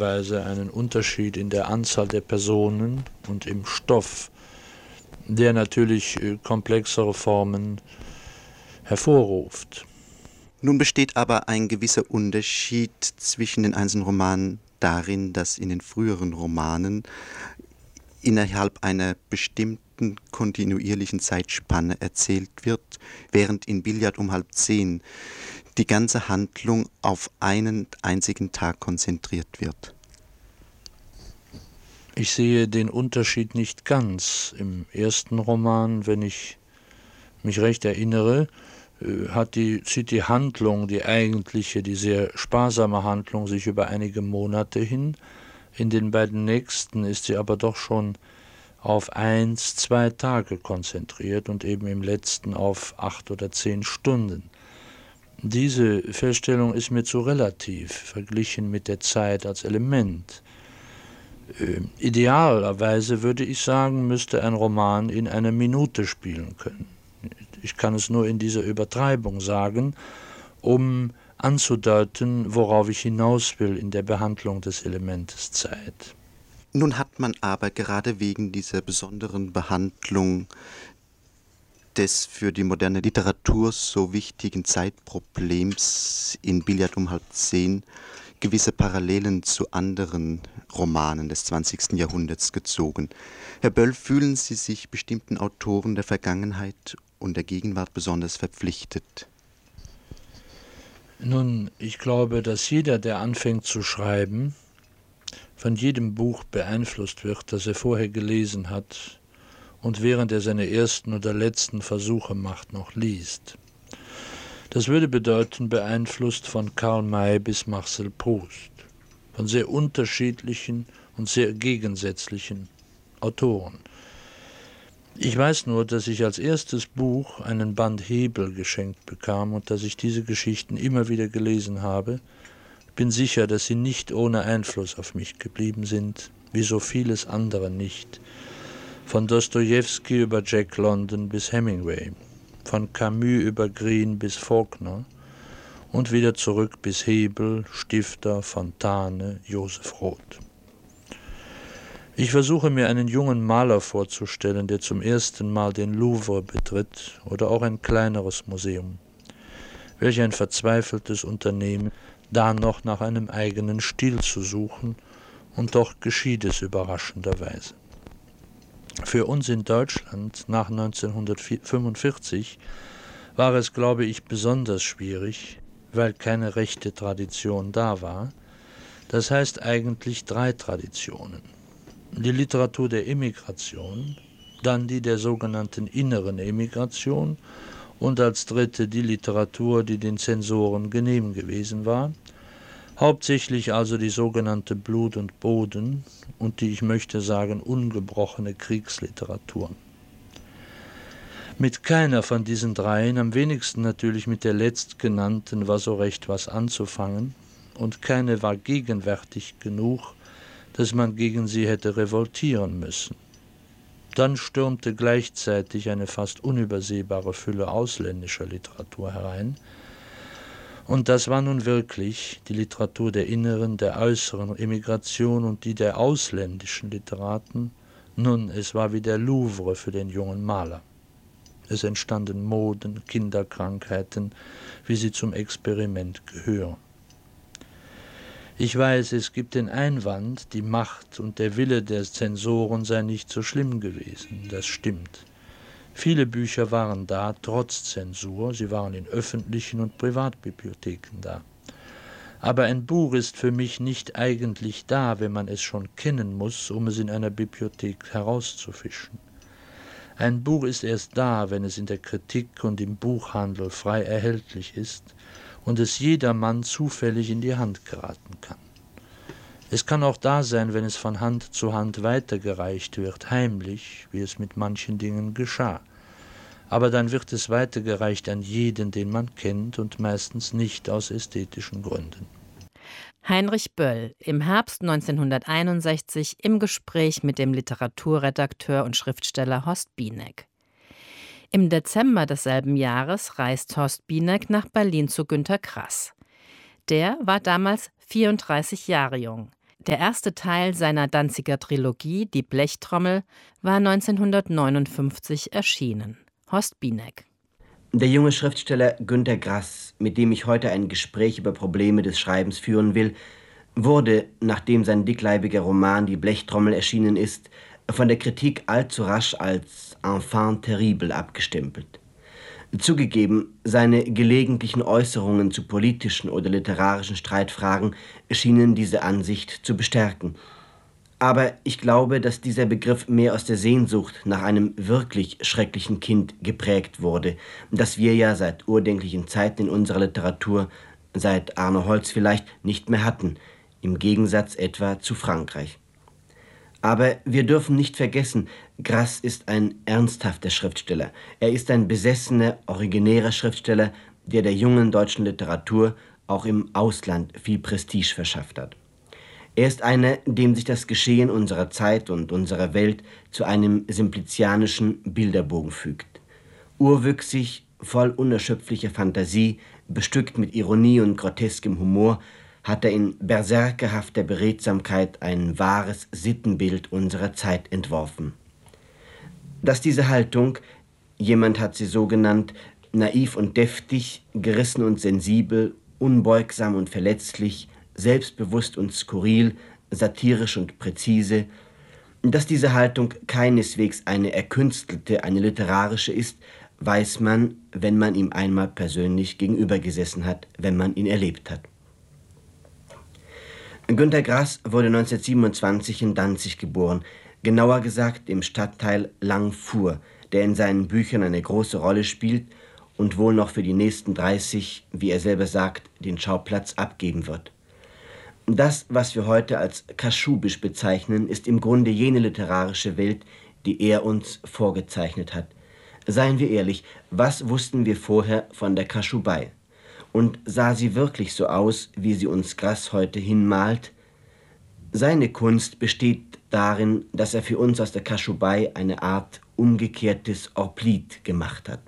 möglicherweise einen Unterschied in der Anzahl der Personen und im Stoff, der natürlich komplexere Formen hervorruft. Nun besteht aber ein gewisser Unterschied zwischen den einzelnen Romanen darin, dass in den früheren Romanen innerhalb einer bestimmten kontinuierlichen Zeitspanne erzählt wird, während in Billard um 9:30 die ganze Handlung auf einen einzigen Tag konzentriert wird. Ich sehe den Unterschied nicht ganz. Im ersten Roman, wenn ich mich recht erinnere, zieht die Handlung, die eigentliche, die sehr sparsame Handlung, sich über einige Monate hin. In den beiden nächsten ist sie aber doch schon auf 1, 2 Tage konzentriert und eben im letzten auf 8 oder 10 Stunden. Diese Feststellung ist mir zu relativ, verglichen mit der Zeit als Element. Idealerweise würde ich sagen, müsste ein Roman in einer Minute spielen können. Ich kann es nur in dieser Übertreibung sagen, um anzudeuten, worauf ich hinaus will in der Behandlung des Elementes Zeit. Nun hat man aber gerade wegen dieser besonderen Behandlung des für die moderne Literatur so wichtigen Zeitproblems in Billard um 9:30 gewisse Parallelen zu anderen Romanen des 20. Jahrhunderts gezogen. Herr Böll, fühlen Sie sich bestimmten Autoren der Vergangenheit und der Gegenwart besonders verpflichtet? Nun, ich glaube, dass jeder, der anfängt zu schreiben, von jedem Buch beeinflusst wird, das er vorher gelesen hat und während er seine ersten oder letzten Versuche macht, noch liest. Das würde bedeuten, beeinflusst von Karl May bis Marcel Proust, von sehr unterschiedlichen und sehr gegensätzlichen Autoren. Ich weiß nur, dass ich als erstes Buch einen Band Hebel geschenkt bekam und dass ich diese Geschichten immer wieder gelesen habe. Ich bin sicher, dass sie nicht ohne Einfluss auf mich geblieben sind, wie so vieles andere nicht. Von Dostojewski über Jack London bis Hemingway, von Camus über Green bis Faulkner und wieder zurück bis Hebel, Stifter, Fontane, Joseph Roth. Ich versuche mir einen jungen Maler vorzustellen, der zum ersten Mal den Louvre betritt oder auch ein kleineres Museum. Welch ein verzweifeltes Unternehmen, da noch nach einem eigenen Stil zu suchen, und doch geschieht es überraschenderweise. Für uns in Deutschland nach 1945 war es, glaube ich, besonders schwierig, weil keine rechte Tradition da war. Das heißt eigentlich 3 Traditionen. Die Literatur der Emigration, dann die der sogenannten inneren Emigration und als dritte die Literatur, die den Zensoren genehm gewesen war, hauptsächlich also die sogenannte Blut und Boden und die, ich möchte sagen, ungebrochene Kriegsliteratur. Mit keiner von diesen 3, am wenigsten natürlich mit der letztgenannten, war so recht was anzufangen, und keine war gegenwärtig genug, dass man gegen sie hätte revoltieren müssen. Dann stürmte gleichzeitig eine fast unübersehbare Fülle ausländischer Literatur herein, und das war nun wirklich die Literatur der inneren, der äußeren Emigration und die der ausländischen Literaten. Nun, es war wie der Louvre für den jungen Maler. Es entstanden Moden, Kinderkrankheiten, wie sie zum Experiment gehören. Ich weiß, es gibt den Einwand, die Macht und der Wille der Zensoren sei nicht so schlimm gewesen. Das stimmt. Viele Bücher waren da, trotz Zensur. Sie waren in öffentlichen und Privatbibliotheken da. Aber ein Buch ist für mich nicht eigentlich da, wenn man es schon kennen muss, um es in einer Bibliothek herauszufischen. Ein Buch ist erst da, wenn es in der Kritik und im Buchhandel frei erhältlich ist und es jedermann zufällig in die Hand geraten kann. Es kann auch da sein, wenn es von Hand zu Hand weitergereicht wird, heimlich, wie es mit manchen Dingen geschah. Aber dann wird es weitergereicht an jeden, den man kennt, und meistens nicht aus ästhetischen Gründen. Heinrich Böll im Herbst 1961 im Gespräch mit dem Literaturredakteur und Schriftsteller Horst Bieneck. Im Dezember desselben Jahres reist Horst Bieneck nach Berlin zu Günter Grass. Der war damals 34 Jahre jung. Der erste Teil seiner Danziger Trilogie, Die Blechtrommel, war 1959 erschienen. Horst Bieneck. Der junge Schriftsteller Günter Grass, mit dem ich heute ein Gespräch über Probleme des Schreibens führen will, wurde, nachdem sein dickleibiger Roman Die Blechtrommel erschienen ist, von der Kritik allzu rasch als Enfant terrible abgestempelt. Zugegeben, seine gelegentlichen Äußerungen zu politischen oder literarischen Streitfragen schienen diese Ansicht zu bestärken. Aber ich glaube, dass dieser Begriff mehr aus der Sehnsucht nach einem wirklich schrecklichen Kind geprägt wurde, das wir ja seit urdenklichen Zeiten in unserer Literatur, seit Arno Holz vielleicht, nicht mehr hatten, im Gegensatz etwa zu Frankreich. Aber wir dürfen nicht vergessen, Grass ist ein ernsthafter Schriftsteller. Er ist ein besessener, originärer Schriftsteller, der jungen deutschen Literatur auch im Ausland viel Prestige verschafft hat. Er ist einer, dem sich das Geschehen unserer Zeit und unserer Welt zu einem simplizianischen Bilderbogen fügt. Urwüchsig, voll unerschöpflicher Fantasie, bestückt mit Ironie und groteskem Humor, hat er in berserkerhafter Beredsamkeit ein wahres Sittenbild unserer Zeit entworfen. Dass diese Haltung, jemand hat sie so genannt, naiv und deftig, gerissen und sensibel, unbeugsam und verletzlich, selbstbewusst und skurril, satirisch und präzise, dass diese Haltung keineswegs eine erkünstelte, eine literarische ist, weiß man, wenn man ihm einmal persönlich gegenübergesessen hat, wenn man ihn erlebt hat. Günter Grass wurde 1927 in Danzig geboren, genauer gesagt im Stadtteil Langfuhr, der in seinen Büchern eine große Rolle spielt und wohl noch für die nächsten 30, wie er selber sagt, den Schauplatz abgeben wird. Das, was wir heute als kaschubisch bezeichnen, ist im Grunde jene literarische Welt, die er uns vorgezeichnet hat. Seien wir ehrlich, was wussten wir vorher von der Kaschubei? Und sah sie wirklich so aus, wie sie uns Grass heute hinmalt? Seine Kunst besteht darin, dass er für uns aus der Kaschubei eine Art umgekehrtes Orplied gemacht hat.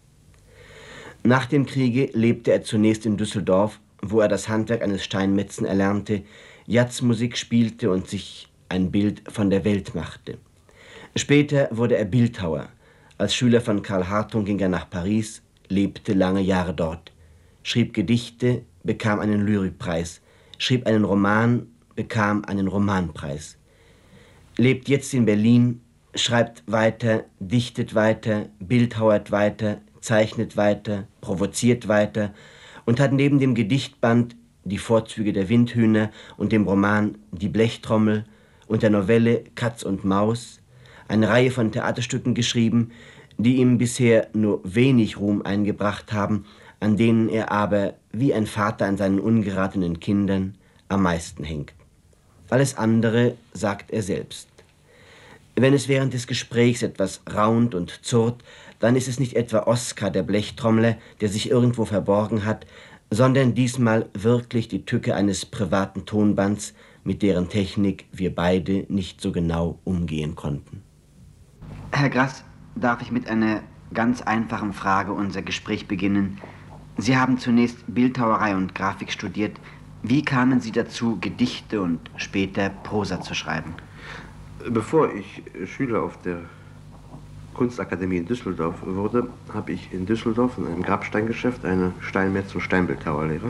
Nach dem Kriege lebte er zunächst in Düsseldorf, wo er das Handwerk eines Steinmetzen erlernte, Jazzmusik spielte und sich ein Bild von der Welt machte. Später wurde er Bildhauer. Als Schüler von Karl Hartung ging er nach Paris, lebte lange Jahre dort, schrieb Gedichte, bekam einen Lyrikpreis, schrieb einen Roman, bekam einen Romanpreis, lebt jetzt in Berlin, schreibt weiter, dichtet weiter, bildhauert weiter, zeichnet weiter, provoziert weiter und hat neben dem Gedichtband Die Vorzüge der Windhühner und dem Roman Die Blechtrommel und der Novelle Katz und Maus eine Reihe von Theaterstücken geschrieben, die ihm bisher nur wenig Ruhm eingebracht haben, an denen er aber, wie ein Vater an seinen ungeratenen Kindern, am meisten hängt. Alles andere sagt er selbst. Wenn es während des Gesprächs etwas raunt und zurrt, dann ist es nicht etwa Oskar, der Blechtrommler, der sich irgendwo verborgen hat, sondern diesmal wirklich die Tücke eines privaten Tonbands, mit deren Technik wir beide nicht so genau umgehen konnten. Herr Grass, darf ich mit einer ganz einfachen Frage unser Gespräch beginnen? Sie haben zunächst Bildhauerei und Grafik studiert. Wie kamen Sie dazu, Gedichte und später Prosa zu schreiben? Bevor ich Schüler auf der Kunstakademie in Düsseldorf wurde, habe ich in Düsseldorf in einem Grabsteingeschäft eine Steinmetz- und Steinbildhauerlehre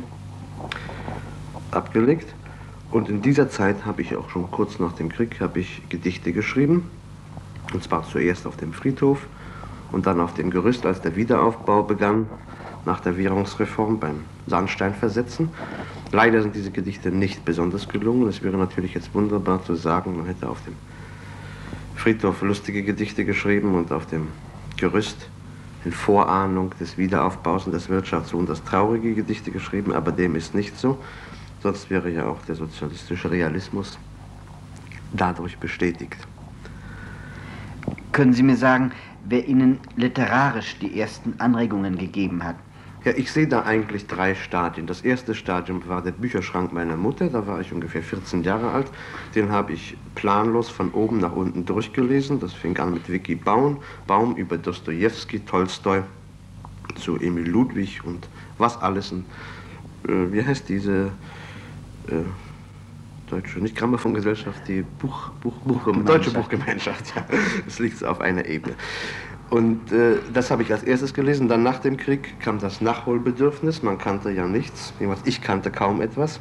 abgelegt. Und in dieser Zeit habe ich auch schon kurz nach dem Krieg Gedichte geschrieben. Und zwar zuerst auf dem Friedhof und dann auf dem Gerüst, als der Wiederaufbau begann, nach der Währungsreform beim Sandsteinversetzen. Leider sind diese Gedichte nicht besonders gelungen. Es wäre natürlich jetzt wunderbar zu sagen, man hätte auf dem Friedhof lustige Gedichte geschrieben und auf dem Gerüst in Vorahnung des Wiederaufbaus und des Wirtschaftswunders traurige Gedichte geschrieben, aber dem ist nicht so. Sonst wäre ja auch der sozialistische Realismus dadurch bestätigt. Können Sie mir sagen, wer Ihnen literarisch die ersten Anregungen gegeben hat? Ja, ich sehe da eigentlich 3 Stadien. Das erste Stadium war der Bücherschrank meiner Mutter, da war ich ungefähr 14 Jahre alt. Den habe ich planlos von oben nach unten durchgelesen. Das fing an mit Vicky Baum über Dostojewski, Tolstoi zu Emil Ludwig und was alles. Wie heißt diese Deutsche, nicht Grammophongesellschaft, die Deutsche Buchgemeinschaft, ja. Das liegt auf einer Ebene. Und das habe ich als erstes gelesen. Dann nach dem Krieg kam das Nachholbedürfnis. Man kannte ja nichts. Ich kannte kaum etwas.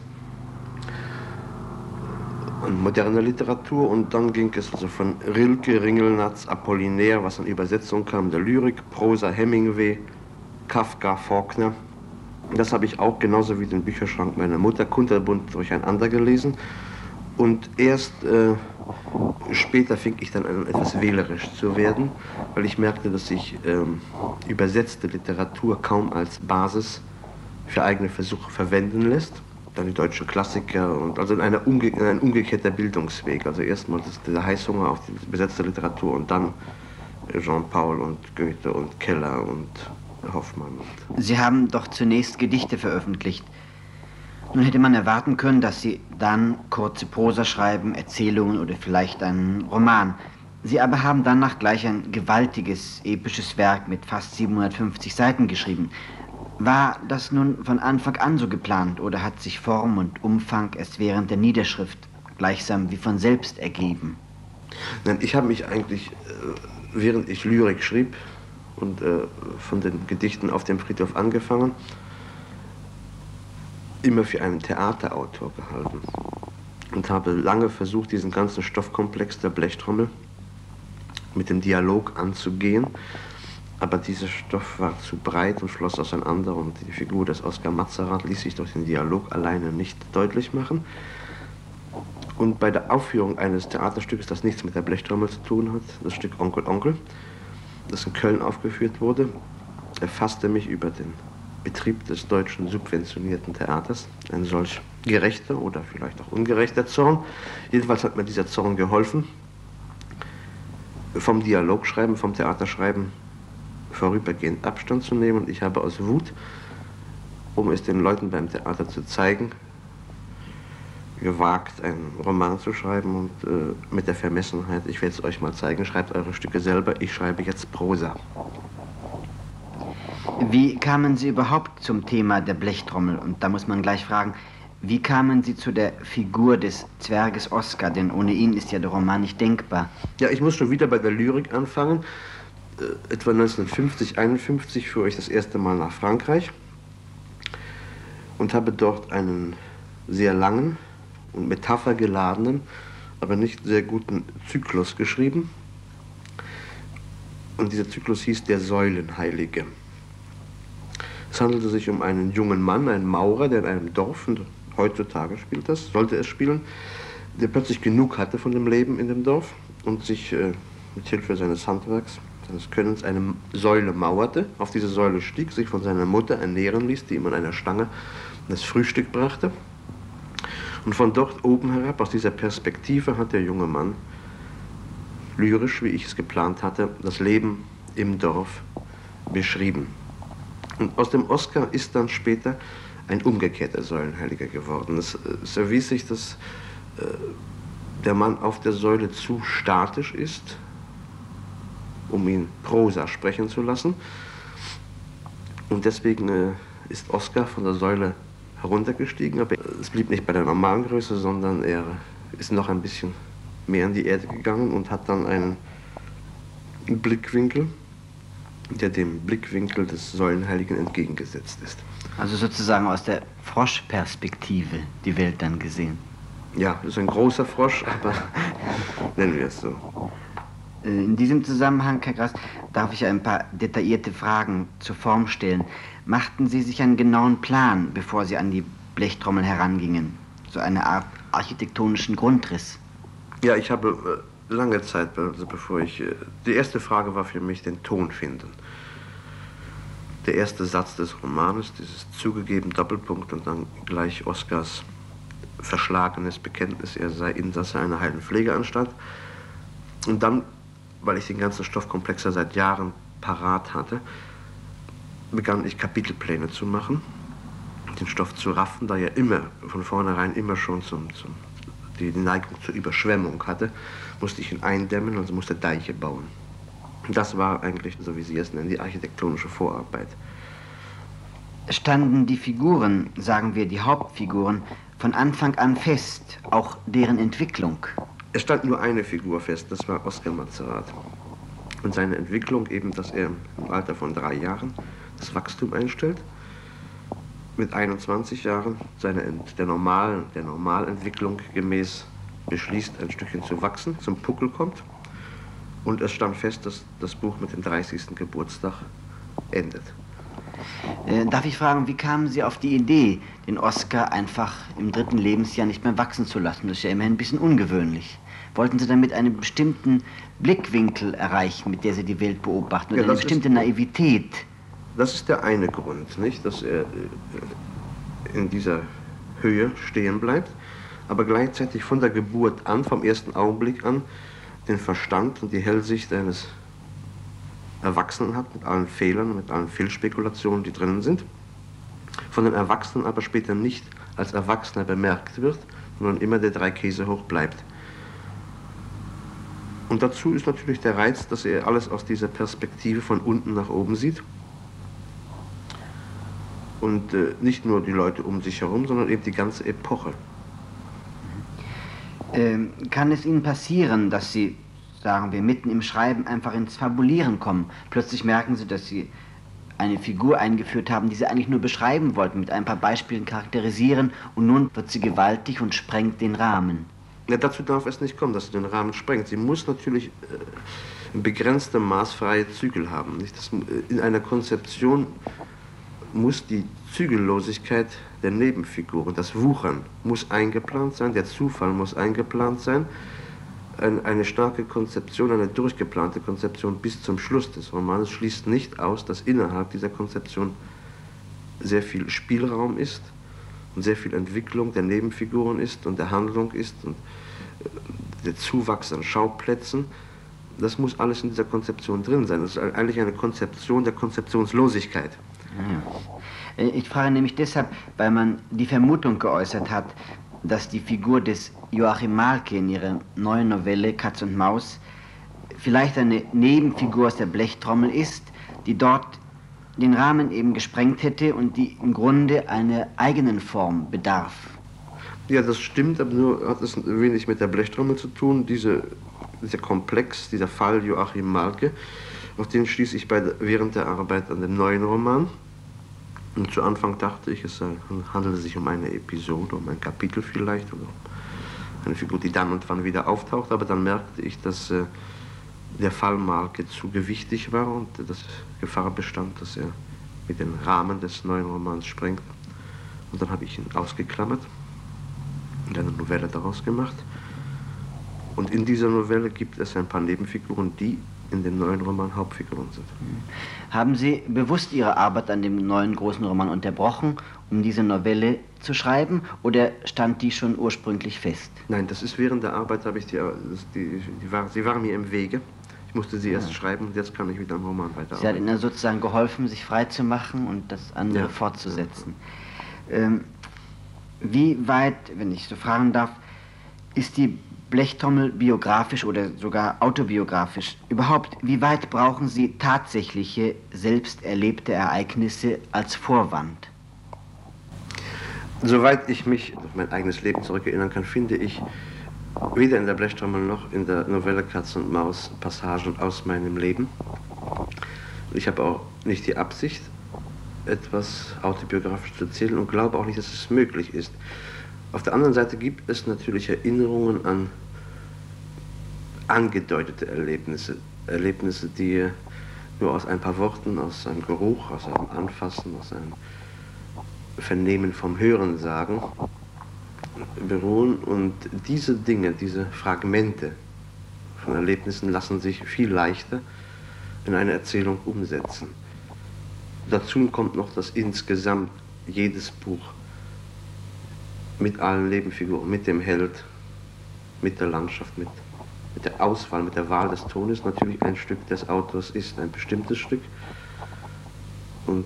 Und moderne Literatur. Und dann ging es also von Rilke, Ringelnatz, Apollinaire, was an Übersetzung kam, der Lyrik, Prosa, Hemingway, Kafka, Faulkner. Das habe ich auch genauso wie den Bücherschrank meiner Mutter kunterbunt durcheinander gelesen. Und erst später fing ich dann an, etwas wählerisch zu werden, weil ich merkte, dass ich übersetzte Literatur kaum als Basis für eigene Versuche verwenden lässt. Dann die deutschen Klassiker und also ein umgekehrter Bildungsweg. Also erstmal der Heißhunger auf die übersetzte Literatur und dann Jean-Paul und Goethe und Keller und Hoffmann. Sie haben doch zunächst Gedichte veröffentlicht. Nun hätte man erwarten können, dass Sie dann kurze Prosa schreiben, Erzählungen oder vielleicht einen Roman. Sie aber haben danach gleich ein gewaltiges, episches Werk mit fast 750 Seiten geschrieben. War das nun von Anfang an so geplant oder hat sich Form und Umfang erst während der Niederschrift gleichsam wie von selbst ergeben? Nein, ich habe mich eigentlich, während ich Lyrik schrieb, und von den Gedichten auf dem Friedhof angefangen, immer für einen Theaterautor gehalten und habe lange versucht, diesen ganzen Stoffkomplex der Blechtrommel mit dem Dialog anzugehen, aber dieser Stoff war zu breit und floss auseinander und die Figur des Oskar Matzerath ließ sich durch den Dialog alleine nicht deutlich machen. Und bei der Aufführung eines Theaterstückes, das nichts mit der Blechtrommel zu tun hat, das Stück Onkel, Onkel, das in Köln aufgeführt wurde, erfasste mich über den Betrieb des deutschen subventionierten Theaters ein solch gerechter oder vielleicht auch ungerechter Zorn. Jedenfalls hat mir dieser Zorn geholfen, vom Dialogschreiben, vom Theaterschreiben vorübergehend Abstand zu nehmen. Und ich habe aus Wut, um es den Leuten beim Theater zu zeigen, gewagt, einen Roman zu schreiben und mit der Vermessenheit, ich werde es euch mal zeigen, schreibt eure Stücke selber, ich schreibe jetzt Prosa. Wie kamen Sie überhaupt zum Thema der Blechtrommel? Und da muss man gleich fragen, wie kamen Sie zu der Figur des Zwerges Oskar? Denn ohne ihn ist ja der Roman nicht denkbar. Ja, ich muss schon wieder bei der Lyrik anfangen. Etwa 1950, 51 fuhr ich das erste Mal nach Frankreich und habe dort einen sehr langen und metaphergeladenen, aber nicht sehr guten Zyklus geschrieben. Und dieser Zyklus hieß Der Säulenheilige. Es handelte sich um einen jungen Mann, einen Maurer, der in einem Dorf, und heutzutage spielt das, sollte es spielen, der plötzlich genug hatte von dem Leben in dem Dorf und sich mit Hilfe seines Handwerks, seines Könnens eine Säule mauerte, auf diese Säule stieg, sich von seiner Mutter ernähren ließ, die ihm an einer Stange das Frühstück brachte. Und von dort oben herab, aus dieser Perspektive, hat der junge Mann lyrisch, wie ich es geplant hatte, das Leben im Dorf beschrieben. Und aus dem Oskar ist dann später ein umgekehrter Säulenheiliger geworden. Es erwies sich, dass der Mann auf der Säule zu statisch ist, um ihn Prosa sprechen zu lassen. Und deswegen ist Oskar von der Säule heruntergestiegen, aber es blieb nicht bei der normalen Größe, sondern er ist noch ein bisschen mehr in die Erde gegangen und hat dann einen Blickwinkel, der dem Blickwinkel des Säulenheiligen entgegengesetzt ist. Also sozusagen aus der Froschperspektive die Welt dann gesehen. Ja, das ist ein großer Frosch, aber nennen wir es so. In diesem Zusammenhang, Herr Grass, darf ich ein paar detaillierte Fragen zur Form stellen. Machten Sie sich einen genauen Plan, bevor Sie an die Blechtrommel herangingen? So eine Art architektonischen Grundriss? Ja, ich habe lange Zeit, also bevor ich... Die erste Frage war für mich den Ton finden. Der erste Satz des Romanes, dieses zugegeben Doppelpunkt und dann gleich Oskars verschlagenes Bekenntnis, er sei Insasse einer heilen Pflegeanstalt. Und dann, weil ich den ganzen Stoffkomplex ja seit Jahren parat hatte, begann ich Kapitelpläne zu machen, den Stoff zu raffen, da er immer, von vornherein immer schon die Neigung zur Überschwemmung hatte, musste ich ihn eindämmen, also musste Deiche bauen. Und das war eigentlich, so wie Sie es nennen, die architektonische Vorarbeit. Standen die Figuren, sagen wir die Hauptfiguren, von Anfang an fest, auch deren Entwicklung? Es stand nur eine Figur fest, das war Oskar Mazerat. Und seine Entwicklung eben, dass er im Alter von 3 Jahren das Wachstum einstellt, mit 21 Jahren der Normalentwicklung gemäß beschließt, ein Stückchen zu wachsen, zum Puckel kommt. Und es stand fest, dass das Buch mit dem 30. Geburtstag endet. Darf ich fragen, wie kamen Sie auf die Idee, den Oskar einfach im 3. Lebensjahr nicht mehr wachsen zu lassen? Das ist ja immerhin ein bisschen ungewöhnlich. Wollten Sie damit einen bestimmten Blickwinkel erreichen, mit der Sie die Welt beobachten, oder eine bestimmte Naivität? Das ist der eine Grund, nicht, dass er in dieser Höhe stehen bleibt, aber gleichzeitig von der Geburt an, vom ersten Augenblick an, den Verstand und die Hellsicht eines Erwachsenen hat, mit allen Fehlern, mit allen Fehlspekulationen, die drinnen sind, von dem Erwachsenen aber später nicht als Erwachsener bemerkt wird, sondern immer der 3 Käse hoch bleibt. Und dazu ist natürlich der Reiz, dass er alles aus dieser Perspektive von unten nach oben sieht. Und nicht nur die Leute um sich herum, sondern eben die ganze Epoche. Kann es Ihnen passieren, dass Sie, sagen wir, mitten im Schreiben einfach ins Fabulieren kommen? Plötzlich merken Sie, dass Sie eine Figur eingeführt haben, die Sie eigentlich nur beschreiben wollten, mit ein paar Beispielen charakterisieren, und nun wird sie gewaltig und sprengt den Rahmen. Ja, dazu darf es nicht kommen, dass sie den Rahmen sprengt. Sie muss natürlich in begrenztem Maß freie Zügel haben. Nicht? In einer Konzeption muss die Zügellosigkeit der Nebenfiguren, das Wuchern muss eingeplant sein, der Zufall muss eingeplant sein. Eine starke Konzeption, eine durchgeplante Konzeption bis zum Schluss des Romans schließt nicht aus, dass innerhalb dieser Konzeption sehr viel Spielraum ist und sehr viel Entwicklung der Nebenfiguren ist und der Handlung ist und der Zuwachs an Schauplätzen. Das muss alles in dieser Konzeption drin sein. Das ist eigentlich eine Konzeption der Konzeptionslosigkeit. Ja. Ich frage nämlich deshalb, weil man die Vermutung geäußert hat, dass die Figur des Joachim Malke in ihrer neuen Novelle Katz und Maus vielleicht eine Nebenfigur aus der Blechtrommel ist, die dort den Rahmen eben gesprengt hätte und die im Grunde einer eigenen Form bedarf. Ja, das stimmt, aber nur hat es wenig mit der Blechtrommel zu tun. Dieser Komplex, dieser Fall Joachim Malke, auf den stieß ich während der Arbeit an dem neuen Roman. Und zu Anfang dachte ich, es handele sich um eine Episode, um ein Kapitel vielleicht, oder eine Figur, die dann und wann wieder auftaucht. Aber dann merkte ich, dass der Fall Malke zu gewichtig war und dass Gefahr bestand, dass er mit dem Rahmen des neuen Romans sprengt. Und dann habe ich ihn ausgeklammert und eine Novelle daraus gemacht. Und in dieser Novelle gibt es ein paar Nebenfiguren, die in dem neuen Roman Hauptfiguren sind. Haben Sie bewusst Ihre Arbeit an dem neuen großen Roman unterbrochen, um diese Novelle zu schreiben, oder stand die schon ursprünglich fest? Nein, das ist während der Arbeit, sie war mir im Wege. Ich musste sie erst schreiben und jetzt kann ich wieder am Roman weiterarbeiten. Sie hat Ihnen sozusagen geholfen, sich frei zu machen und das andere fortzusetzen. Wie weit, wenn ich so fragen darf, ist die Blechtrommel biografisch oder sogar autobiografisch? Überhaupt, wie weit brauchen Sie tatsächliche, selbst erlebte Ereignisse als Vorwand? Soweit ich mich auf mein eigenes Leben zurückerinnern kann, finde ich weder in der Blechtrommel noch in der Novelle Katz und Maus Passagen aus meinem Leben. Ich habe auch nicht die Absicht, etwas autobiografisch zu erzählen und glaube auch nicht, dass es möglich ist. Auf der anderen Seite gibt es natürlich Erinnerungen an angedeutete Erlebnisse, die nur aus ein paar Worten, aus einem Geruch, aus einem Anfassen, aus einem Vernehmen vom Hörensagen beruhen. Und diese Dinge, diese Fragmente von Erlebnissen lassen sich viel leichter in eine Erzählung umsetzen. Dazu kommt noch, dass insgesamt jedes Buch mit allen Nebenfiguren, mit dem Held, mit der Landschaft, mit der Auswahl, mit der Wahl des Tones natürlich ein Stück des Autors ist, ein bestimmtes Stück. Und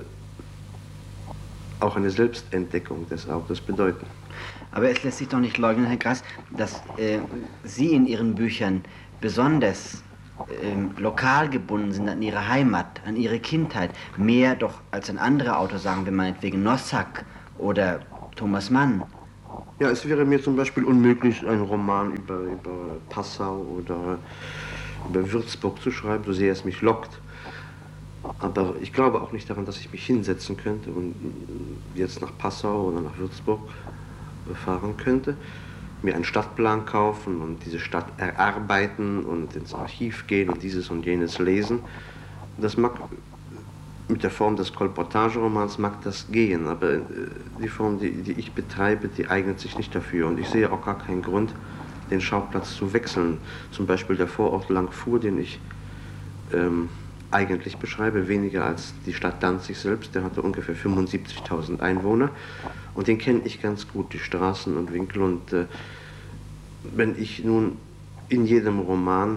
auch eine Selbstentdeckung des Autors bedeuten. Aber es lässt sich doch nicht leugnen, Herr Grass, dass Sie in Ihren Büchern besonders lokal gebunden sind an Ihre Heimat, an Ihre Kindheit, mehr doch als ein anderer Autor, sagen wir meinetwegen Nossack oder Thomas Mann Ja, es wäre mir zum Beispiel unmöglich, einen Roman über Passau oder über Würzburg zu schreiben, so sehr es mich lockt. Aber ich glaube auch nicht daran, dass ich mich hinsetzen könnte und jetzt nach Passau oder nach Würzburg fahren könnte, mir einen Stadtplan kaufen und diese Stadt erarbeiten und ins Archiv gehen und dieses und jenes lesen. Das mag mit der Form des Kolportageromans mag das gehen, aber die Form, die ich betreibe, die eignet sich nicht dafür. Und ich sehe auch gar keinen Grund, den Schauplatz zu wechseln. Zum Beispiel der Vorort Langfuhr, den ich eigentlich beschreibe, weniger als die Stadt Danzig selbst. Der hatte ungefähr 75.000 Einwohner und den kenne ich ganz gut, die Straßen und Winkel. Und wenn ich nun in jedem Roman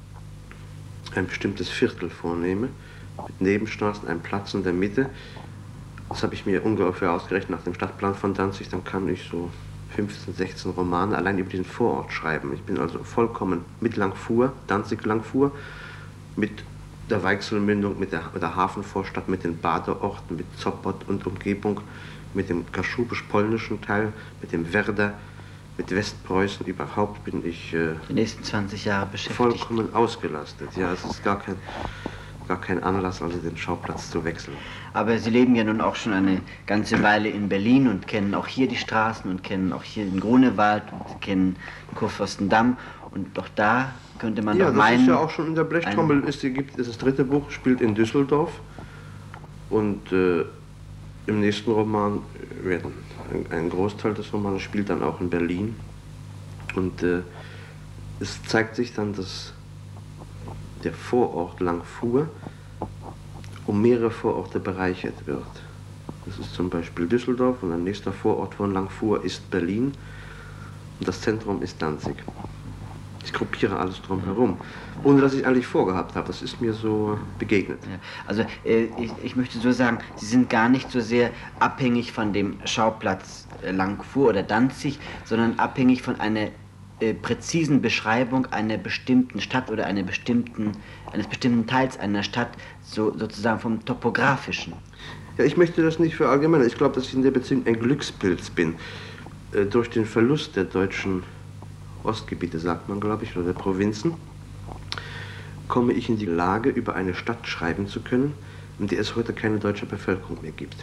ein bestimmtes Viertel vornehme, mit Nebenstraßen, einem Platz in der Mitte, das habe ich mir ungefähr ausgerechnet nach dem Stadtplan von Danzig, dann kann ich so 15, 16 Romane allein über diesen Vorort schreiben. Ich bin also vollkommen mit Langfuhr, Danzig-Langfuhr, mit der Weichselmündung, mit der Hafenvorstadt, mit den Badeorten, mit Sopot und Umgebung, mit dem kaschubisch-polnischen Teil, mit dem Werder, mit Westpreußen. Überhaupt bin ich die nächsten 20 Jahre beschäftigt. Vollkommen ausgelastet. Ja, es ist gar kein Anlass, also den Schauplatz zu wechseln. Aber Sie leben ja nun auch schon eine ganze Weile in Berlin und kennen auch hier die Straßen und kennen auch hier den Grunewald und kennen Kurfürstendamm. Und doch da könnte man doch meinen... Ja, das ist ja auch schon in der Blechtrommel. Das dritte Buch spielt in Düsseldorf. Und im nächsten Roman werden ein Großteil des Romans spielt dann auch in Berlin. Und es zeigt sich dann, dass der Vorort Langfuhr um mehrere Vororte bereichert wird. Das ist zum Beispiel Düsseldorf und ein nächster Vorort von Langfuhr ist Berlin und das Zentrum ist Danzig. Ich gruppiere alles drumherum, ohne dass ich eigentlich vorgehabt habe. Das ist mir so begegnet. Ja, also ich möchte so sagen, Sie sind gar nicht so sehr abhängig von dem Schauplatz Langfuhr oder Danzig, sondern abhängig von einer präzisen Beschreibung einer bestimmten Stadt oder eines bestimmten Teils einer Stadt, sozusagen vom Topografischen. Ja, ich möchte das nicht verallgemeinern. Ich glaube, dass ich in der Beziehung ein Glückspilz bin. Durch den Verlust der deutschen Ostgebiete, sagt man, glaube ich, oder der Provinzen, komme ich in die Lage, über eine Stadt schreiben zu können, in der es heute keine deutsche Bevölkerung mehr gibt.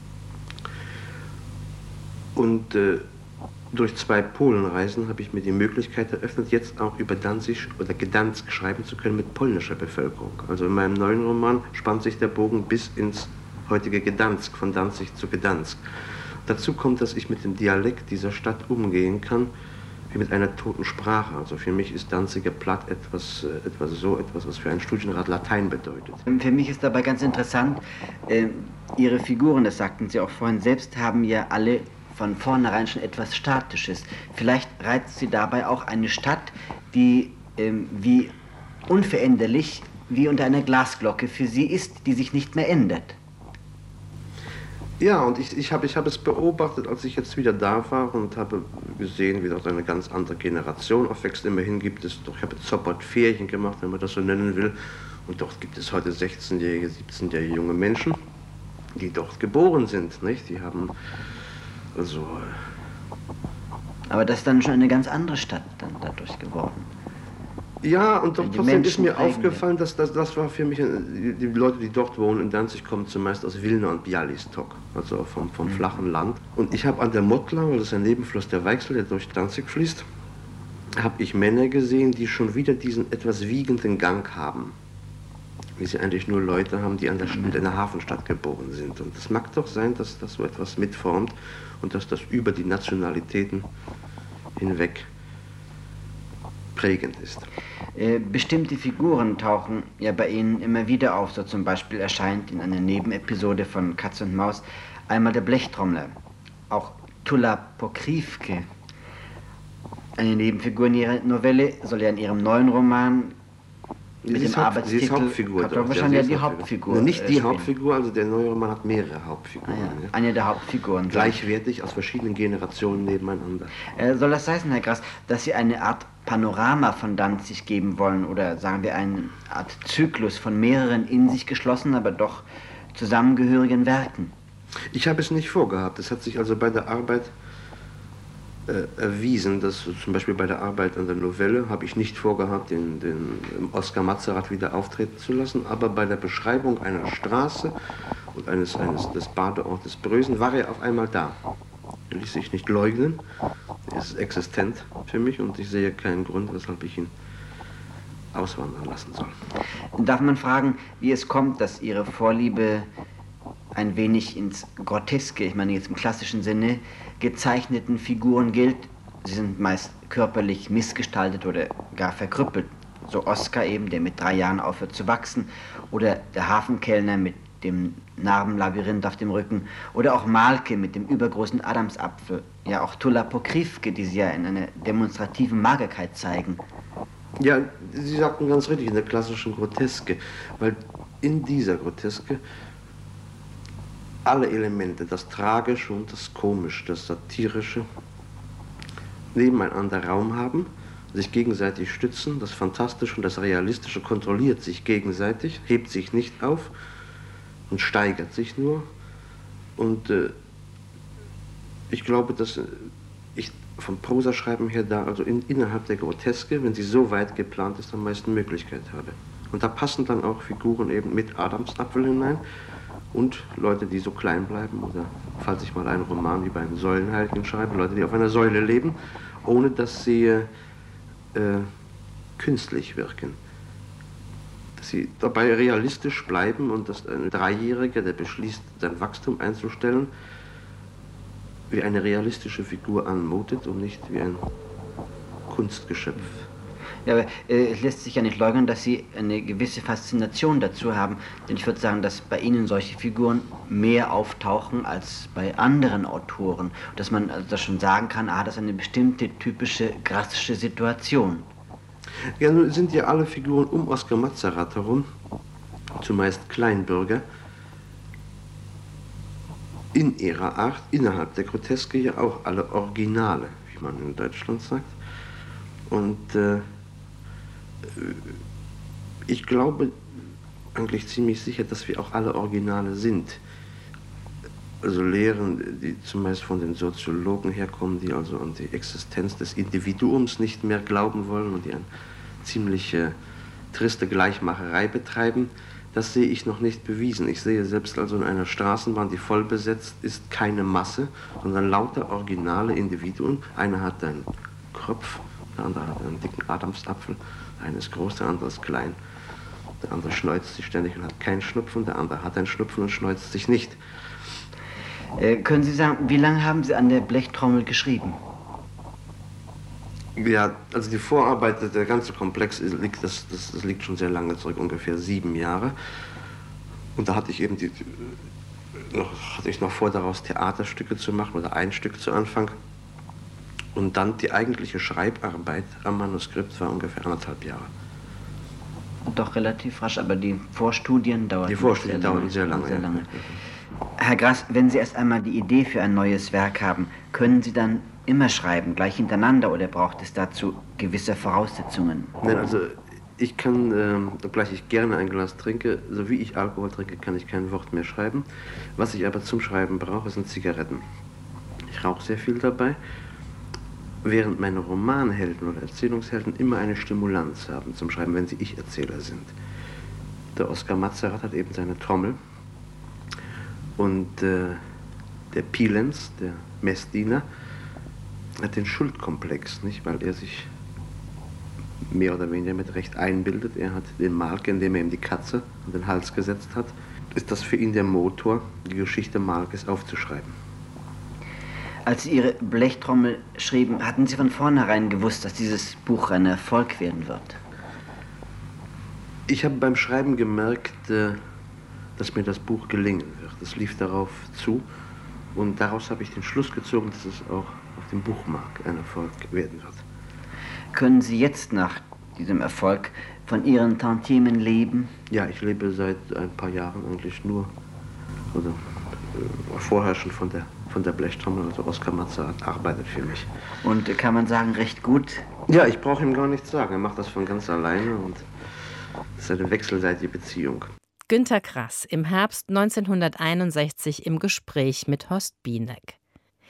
Und durch 2 Polenreisen habe ich mir die Möglichkeit eröffnet, jetzt auch über Danzig oder Gdansk schreiben zu können mit polnischer Bevölkerung. Also in meinem neuen Roman spannt sich der Bogen bis ins heutige Gdansk, von Danzig zu Gdansk. Dazu kommt, dass ich mit dem Dialekt dieser Stadt umgehen kann, wie mit einer toten Sprache. Also für mich ist Danziger Platt etwas, was für einen Studienrat Latein bedeutet. Für mich ist dabei ganz interessant, Ihre Figuren, das sagten Sie auch vorhin selbst, haben ja alle von vornherein schon etwas Statisches. Vielleicht reizt Sie dabei auch eine Stadt, die wie unveränderlich, wie unter einer Glasglocke für Sie ist, die sich nicht mehr ändert. Ja, und ich habe es beobachtet, als ich jetzt wieder da war und habe gesehen, wie dort eine ganz andere Generation aufwächst. Immerhin gibt es doch, ich habe Zoppert-Ferien gemacht, wenn man das so nennen will, und dort gibt es heute 16-jährige, 17-jährige junge Menschen, die dort geboren sind, nicht? Die haben also... Aber das ist dann schon eine ganz andere Stadt dann dadurch geworden. Ja, und doch trotzdem ist mir aufgefallen, dass das war für mich, die Leute, die dort wohnen in Danzig, kommen zumeist aus Wilna und Bialystok, also vom flachen Land. Und ich habe an der Mottlau, das ist ein Nebenfluss der Weichsel, der durch Danzig fließt, habe ich Männer gesehen, die schon wieder diesen etwas wiegenden Gang haben. Wie sie eigentlich nur Leute haben, die in der Hafenstadt geboren sind. Und es mag doch sein, dass das so etwas mitformt und dass das über die Nationalitäten hinweg prägend ist. Bestimmte Figuren tauchen ja bei Ihnen immer wieder auf. So zum Beispiel erscheint in einer Nebenepisode von Katz und Maus einmal der Blechtrommler. Auch Tulla Pokrivke, eine Nebenfigur in Ihrer Novelle, soll ja in Ihrem neuen Roman mit dem Arbeitstitel... Sie ist Hauptfigur. Wahrscheinlich ja die Hauptfigur. Nicht die Hauptfigur, also der neue Roman hat mehrere Hauptfiguren. Ja. Eine der Hauptfiguren. Gleichwertig aus verschiedenen Generationen nebeneinander. Soll das heißen, Herr Grass, dass Sie eine Art Panorama von Danzig geben wollen oder sagen wir eine Art Zyklus von mehreren in sich geschlossenen, aber doch zusammengehörigen Werken? Ich habe es nicht vorgehabt. Es hat sich also bei der Arbeit erwiesen, dass zum Beispiel bei der Arbeit an der Novelle habe ich nicht vorgehabt, den Oskar Matzerath wieder auftreten zu lassen, aber bei der Beschreibung einer Straße und des Badeortes Brösen war er auf einmal da. Er ließ sich nicht leugnen, er ist existent für mich und ich sehe keinen Grund, weshalb ich ihn auswandern lassen soll. Darf man fragen, wie es kommt, dass Ihre Vorliebe ein wenig ins Groteske, ich meine jetzt im klassischen Sinne, gezeichneten Figuren gilt? Sie sind meist körperlich missgestaltet oder gar verkrüppelt. So Oskar eben, der mit 3 Jahren aufhört zu wachsen, oder der Hafenkellner mit dem Narbenlabyrinth auf dem Rücken, oder auch Malke mit dem übergroßen Adamsapfel, ja auch Tulla Pokrivke, die Sie ja in einer demonstrativen Magerkeit zeigen. Ja, Sie sagten ganz richtig, in der klassischen Groteske, weil in dieser Groteske alle Elemente, das Tragische und das Komische, das Satirische, nebeneinander Raum haben, sich gegenseitig stützen, das Fantastische und das Realistische kontrolliert sich gegenseitig, hebt sich nicht auf und steigert sich nur. Und ich glaube, dass ich vom Prosaschreiben her da, also innerhalb der Groteske, wenn sie so weit geplant ist, am meisten Möglichkeit habe. Und da passen dann auch Figuren eben mit Adamsapfel hinein und Leute, die so klein bleiben, oder falls ich mal einen Roman wie bei einem Säulenheiligen schreibe, Leute, die auf einer Säule leben, ohne dass sie künstlich wirken. Dass sie dabei realistisch bleiben und dass ein Dreijähriger, der beschließt, sein Wachstum einzustellen, wie eine realistische Figur anmutet und nicht wie ein Kunstgeschöpf. Ja, aber es lässt sich ja nicht leugnen, dass Sie eine gewisse Faszination dazu haben. Denn ich würde sagen, dass bei Ihnen solche Figuren mehr auftauchen als bei anderen Autoren. Dass man also das schon sagen kann, das ist eine bestimmte typische grassische Situation. Ja, nun sind ja alle Figuren um Oskar Matzerath herum, zumeist Kleinbürger, in ihrer Art, innerhalb der Groteske ja auch alle Originale, wie man in Deutschland sagt. Und ich glaube eigentlich ziemlich sicher, dass wir auch alle Originale sind. Also Lehren, die zumeist von den Soziologen herkommen, die also an die Existenz des Individuums nicht mehr glauben wollen und die eine ziemlich triste Gleichmacherei betreiben, das sehe ich noch nicht bewiesen. Ich sehe selbst also in einer Straßenbahn, die voll besetzt ist, keine Masse, sondern lauter originale Individuen. Einer hat einen Kropf, der andere hat einen dicken Adamsapfel, der eine ist groß, der andere ist klein. Der andere schneuzt sich ständig und hat keinen Schnupfen, der andere hat einen Schnupfen und schneuzt sich nicht. Können Sie sagen, wie lange haben Sie an der Blechtrommel geschrieben? Ja, also die Vorarbeit, der ganze Komplex liegt, das liegt schon sehr lange zurück, ungefähr 7 Jahre. Und da hatte ich eben noch vor, daraus Theaterstücke zu machen oder ein Stück zu Anfang. Und dann die eigentliche Schreibarbeit am Manuskript war ungefähr 1,5 Jahre. Doch relativ rasch, aber die Vorstudien dauerten sehr lange. Sehr lange. Herr Grass, wenn Sie erst einmal die Idee für ein neues Werk haben, können Sie dann immer schreiben, gleich hintereinander, oder braucht es dazu gewisse Voraussetzungen? Nein, also ich kann, obgleich ich gerne ein Glas trinke, so wie ich Alkohol trinke, kann ich kein Wort mehr schreiben. Was ich aber zum Schreiben brauche, sind Zigaretten. Ich rauche sehr viel dabei, während meine Romanhelden oder Erzählungshelden immer eine Stimulanz haben zum Schreiben, wenn sie Ich-Erzähler sind. Der Oskar Matzerath hat eben seine Trommel und der Pilenz, der Messdiener, hat den Schuldkomplex, nicht, weil er sich mehr oder weniger mit Recht einbildet. Er hat den Malke, indem er ihm die Katze an den Hals gesetzt hat, ist das für ihn der Motor, die Geschichte Malkes aufzuschreiben. Als Sie Ihre Blechtrommel schrieben, hatten Sie von vornherein gewusst, dass dieses Buch ein Erfolg werden wird? Ich habe beim Schreiben gemerkt, dass mir das Buch gelingen wird. Es lief darauf zu und daraus habe ich den Schluss gezogen, dass es auch auf dem Buchmarkt ein Erfolg werden wird. Können Sie jetzt nach diesem Erfolg von Ihren Tantiemen leben? Ja, ich lebe seit ein paar Jahren eigentlich nur, oder vorher schon von der Blechtrommel, also Oskar Matzerath arbeitet für mich. Und kann man sagen, recht gut? Ja, ich brauche ihm gar nichts sagen, er macht das von ganz alleine und es ist eine wechselseitige Beziehung. Günter Grass im Herbst 1961 im Gespräch mit Horst Bieneck.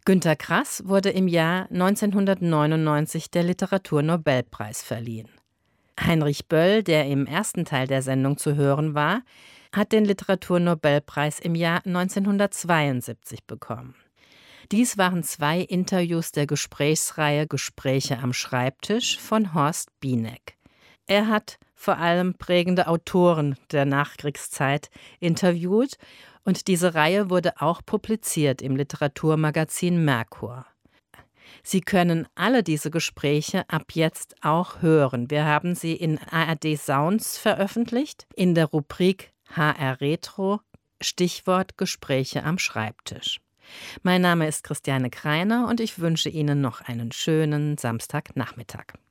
Günter Grass wurde im Jahr 1999 der Literaturnobelpreis verliehen. Heinrich Böll, der im ersten Teil der Sendung zu hören war, hat den Literaturnobelpreis im Jahr 1972 bekommen. Dies waren 2 Interviews der Gesprächsreihe Gespräche am Schreibtisch von Horst Bieneck. Er hat vor allem prägende Autoren der Nachkriegszeit interviewt und diese Reihe wurde auch publiziert im Literaturmagazin Merkur. Sie können alle diese Gespräche ab jetzt auch hören. Wir haben sie in ARD Sounds veröffentlicht, in der Rubrik HR Retro, Stichwort Gespräche am Schreibtisch. Mein Name ist Christiane Kreiner und ich wünsche Ihnen noch einen schönen Samstagnachmittag.